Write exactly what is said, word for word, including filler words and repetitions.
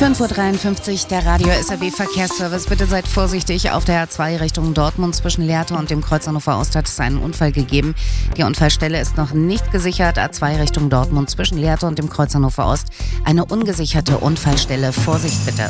fünf Uhr dreiundfünfzig, der Radio S R B Verkehrsservice. Bitte seid vorsichtig auf der A zwei Richtung Dortmund zwischen Lehrte und dem Kreuz Hannover Ost hat es einen Unfall gegeben. Die Unfallstelle ist noch nicht gesichert. A zwei Richtung Dortmund zwischen Lehrte und dem Kreuz Hannover Ost eine ungesicherte Unfallstelle. Vorsicht bitte.